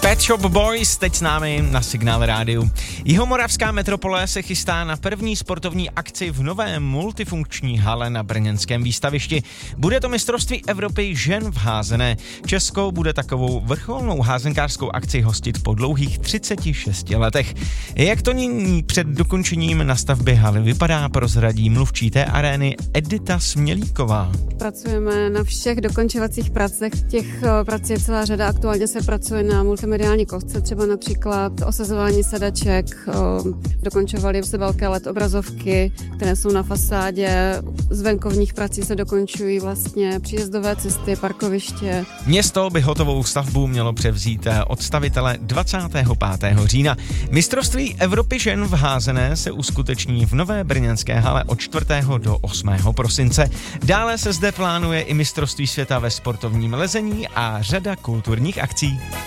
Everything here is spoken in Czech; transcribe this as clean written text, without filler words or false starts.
Pet Shop Boys teď s námi na Signál rádiu. Jihomoravská metropole se chystá na první sportovní akci v nové multifunkční hale na brněnském výstavišti. Bude to mistrovství Evropy žen v házené. Česko bude takovou vrcholnou házenkářskou akci hostit po dlouhých 36 letech. Jak to nyní před dokončením nastavby haly vypadá, prozradí mluvčí té arény Edita Smělíková. Pracujeme na všech dokončovacích pracech. Těch prací je celá řada. Aktuálně se pracuje na multimediální kostce, třeba například osazování sedaček, dokončovali se velké LED obrazovky, které jsou na fasádě. Z venkovních prací se dokončují vlastně příjezdové cesty, parkoviště. Město by hotovou stavbu mělo převzít od stavitele 25. října. Mistrovství Evropy žen v házené se uskuteční v nové brněnské hale od 4. do 8. prosince. Dále se zde plánuje i mistrovství světa ve sportovním lezení a řada kulturních akcí.